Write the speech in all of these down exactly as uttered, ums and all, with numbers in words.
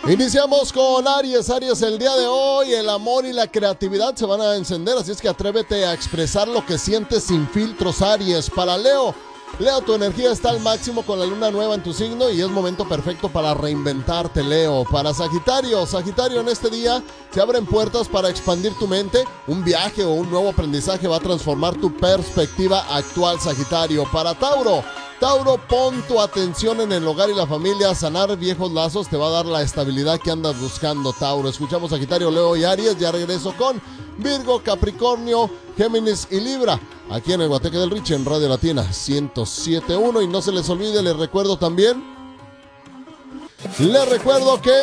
Iniciamos con Aries. Aries, el día de hoy el amor y la creatividad se van a encender, así es que atrévete a expresar lo que sientes sin filtros, Aries. Para Leo, Leo, tu energía está al máximo con la luna nueva en tu signo y es momento perfecto para reinventarte, Leo. Para Sagitario, Sagitario, en este día se abren puertas para expandir tu mente. Un viaje o un nuevo aprendizaje va a transformar tu perspectiva actual, Sagitario. Para Tauro, Tauro, pon tu atención en el hogar y la familia. Sanar viejos lazos te va a dar la estabilidad que andas buscando, Tauro. Escuchamos Sagitario, Leo y Aries. Ya regreso con Virgo, Capricornio, Géminis y Libra, aquí en el Guateque del Richie en Radio Latina ciento siete punto uno. Y no se les olvide, les recuerdo también, les recuerdo que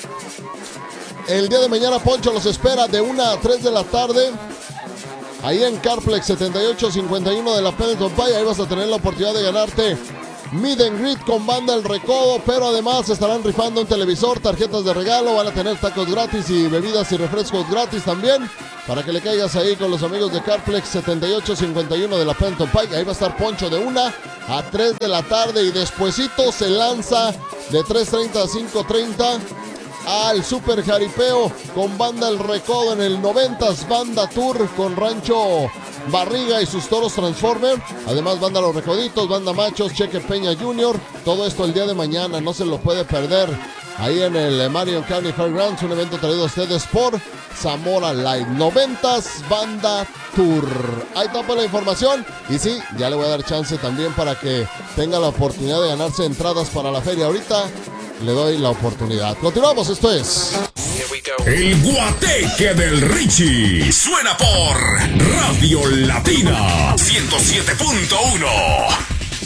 el día de mañana Poncho los espera de una a tres de la tarde. Ahí en Carplex setenta y ocho cincuenta y uno de la Pendleton Pie, ahí vas a tener la oportunidad de ganarte Meet and Greet con Banda El Recodo, pero además estarán rifando un televisor, tarjetas de regalo, van a tener tacos gratis y bebidas y refrescos gratis también, para que le caigas ahí con los amigos de Carplex setenta y ocho cincuenta y uno de la Pendleton Pie. Ahí va a estar Poncho de una a tres de la tarde y despuesito se lanza de tres treinta a cinco treinta al Super Jaripeo con Banda El Recodo en el noventas Banda Tour con Rancho Barriga y sus toros Transformer. Además, Banda Los Recoditos, Banda Machos, Cheque Peña junior Todo esto el día de mañana, no se lo puede perder. Ahí en el Marion County Fairgrounds, un evento traído a ustedes por Zamora Live. noventas Banda Tour. Ahí está la información. Y sí, ya le voy a dar chance también para que tenga la oportunidad de ganarse entradas para la feria. Ahorita le doy la oportunidad. Continuamos, esto es El Guateque del Richie. Suena por Radio Latina ciento siete punto uno.